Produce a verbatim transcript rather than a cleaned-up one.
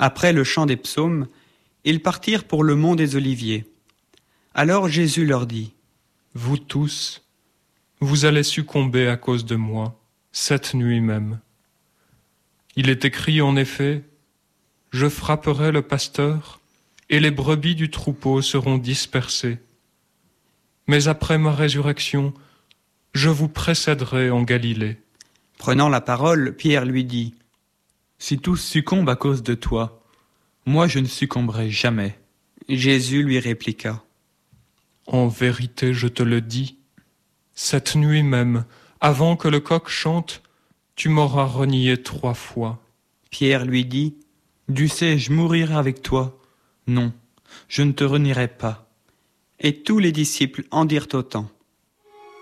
Après le chant des psaumes, ils partirent pour le mont des Oliviers. Alors Jésus leur dit : « Vous tous, vous allez succomber à cause de moi, cette nuit même. Il est écrit en effet, je frapperai le pasteur, et les brebis du troupeau seront dispersées. Mais après ma résurrection, je vous précéderai en Galilée. » Prenant la parole, Pierre lui dit : « Si tous succombent à cause de toi, moi je ne succomberai jamais. » Jésus lui répliqua : « En vérité, je te le dis, cette nuit même, avant que le coq chante, tu m'auras renié trois fois. » Pierre lui dit : « Dussé-je mourir avec toi ? Non, je ne te renierai pas. » Et tous les disciples en dirent autant.